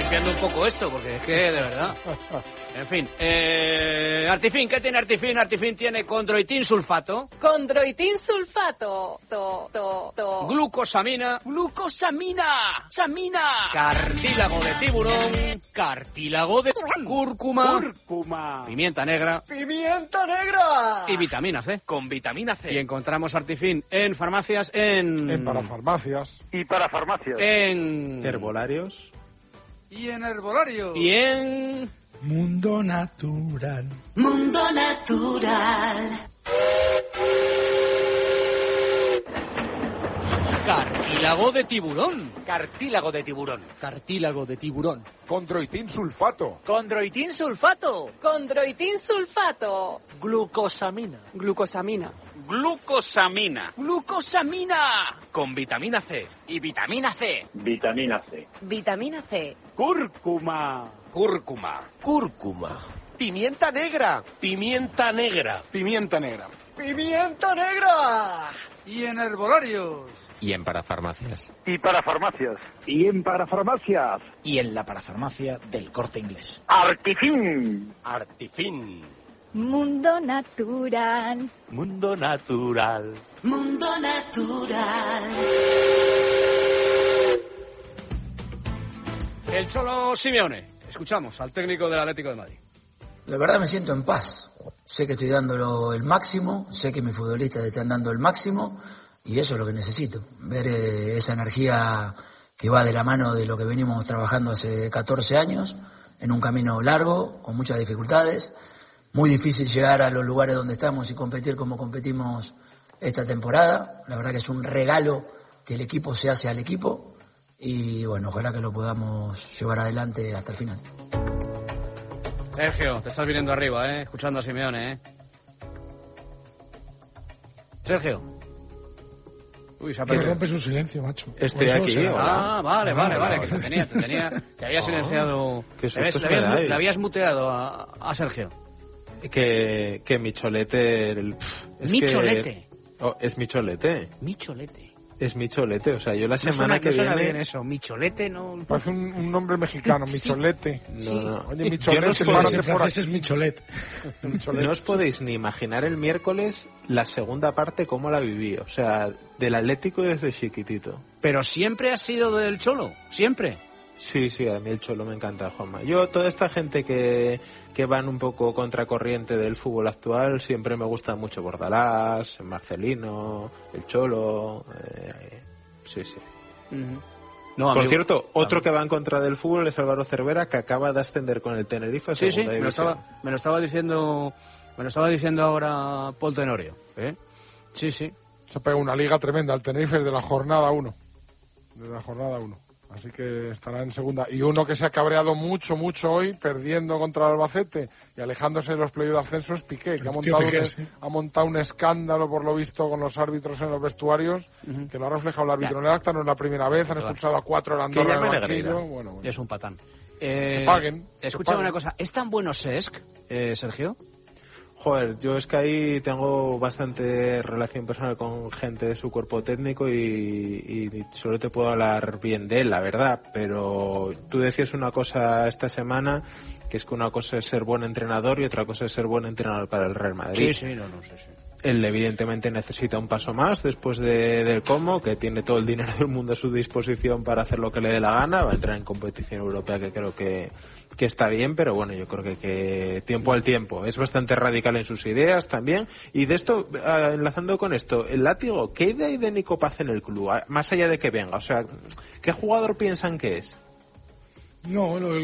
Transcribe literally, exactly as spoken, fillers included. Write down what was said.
limpiando un poco esto, porque es que, de verdad... En fin, eh, Artifin, ¿qué tiene Artifin? Artifin tiene condroitin sulfato. Condroitin sulfato. To, to, to. Glucosamina. Glucosamina. Samina. Cartílago de tiburón. Cartílago de cúrcuma. Cúrcuma. Pimienta negra. Pimienta negra. Y vitamina C. Con vitamina C. Y encontramos Artifin en farmacias, en... En parafarmacias. Y para farmacias. En... Herbolarios. Y en herbolario. Y en... Mundo Natural. Mundo Natural. Cartílago de tiburón. Cartílago de tiburón. Cartílago de tiburón. Condroitin sulfato. Condroitin sulfato. Condroitin sulfato. Glucosamina. Glucosamina. Glucosamina. Glucosamina. Con vitamina C. Y vitamina C. Vitamina C. Vitamina C. Cúrcuma. Cúrcuma. Cúrcuma. Pimienta negra. Pimienta negra. Pimienta negra. Pimienta negra. Y en herbolarios. Y en parafarmacias. Y para farmacias. Y en parafarmacias. Y en la parafarmacia del Corte Inglés. Artifin. Artifin. Mundo Natural. Mundo natural. Mundo Natural. El Cholo Simeone. Escuchamos al técnico del Atlético de Madrid. La verdad me siento en paz. Sé que estoy dando el máximo, sé que mis futbolistas están dando el máximo y eso es lo que necesito. Ver eh, esa energía que va de la mano de lo que venimos trabajando hace catorce años, en un camino largo, con muchas dificultades. Muy difícil llegar a los lugares donde estamos y competir como competimos esta temporada. La verdad que es un regalo que el equipo se hace al equipo y bueno, ojalá que lo podamos llevar adelante hasta el final. Sergio, te estás viniendo arriba, ¿eh? Escuchando a Simeone, ¿eh? Sergio. Uy, se ha perdido. Que rompes un silencio, macho. Estoy Eso aquí. será. Ah, vale, vale, vale, vale. que te tenía, te tenía, te había silenciado. Qué Le habías, sustos le me habías, dais. le habías muteado a, a Sergio. Que, que mi cholete... el- pff, es Mi que- cholete. Oh, es mi cholete. Mi cholete. Es mi cholete. O sea, yo la No semana suena, que no suena viene... bien eso. Mi cholete no... Parece un, un nombre mexicano, Micholete. No, no. Oye, Yo Micholete, no sé párate si En por francés aquí. es Micholet. Micholete. No os podéis ni imaginar el miércoles la segunda parte cómo la viví. O sea, del Atlético desde chiquitito. Pero siempre ha sido del Cholo. Siempre. Sí, sí, a mí el Cholo me encanta, Juanma. Yo, toda esta gente que, que van un poco contracorriente del fútbol actual, siempre me gusta mucho Bordalás, Marcelino, el Cholo... Eh, sí, sí. Uh-huh. No, a Por mí- cierto, otro a mí- que va en contra del fútbol es Álvaro Cervera, que acaba de ascender con el Tenerife a Sí, sí, segunda me lo, división. estaba, me lo estaba diciendo... Me lo estaba diciendo ahora Paul Tenorio, ¿eh? Sí, sí. Se pega una liga tremenda. El Tenerife es de la jornada uno. De la jornada uno. Así que estará en segunda. Y uno que se ha cabreado mucho, mucho hoy, perdiendo contra el Albacete y alejándose de los playoffs de ascenso, es Piqué, que ha El tío montado, Piqué, un, sí. ha montado un escándalo, por lo visto, con los árbitros en los vestuarios, Ujú. que lo ha reflejado el árbitro Ya. en el acta. No es la primera vez, han Claro. expulsado a cuatro en Que Andorra llame del Negreira. banquillo. Bueno, bueno. Es un patán. Eh, Que paguen, que Escúchame paguen. una cosa. ¿Es tan bueno Cesc, eh, Sergio? Joder, yo es que ahí tengo bastante relación personal con gente de su cuerpo técnico y, y solo te puedo hablar bien de él, la verdad. Pero tú decías una cosa esta semana, que es que una cosa es ser buen entrenador y otra cosa es ser buen entrenador para el Real Madrid. Sí, sí, no, no sé, sí. Él evidentemente necesita un paso más después de, del Como, que tiene todo el dinero del mundo a su disposición para hacer lo que le dé la gana. Va a entrar en competición europea, que creo que, que está bien, pero bueno, yo creo que, que tiempo al tiempo. Es bastante radical en sus ideas también. Y de esto, eh, enlazando con esto, el látigo, ¿qué idea hay de Nico Paz en el club? Más allá de que venga, o sea, ¿qué jugador piensan que es? No, lo,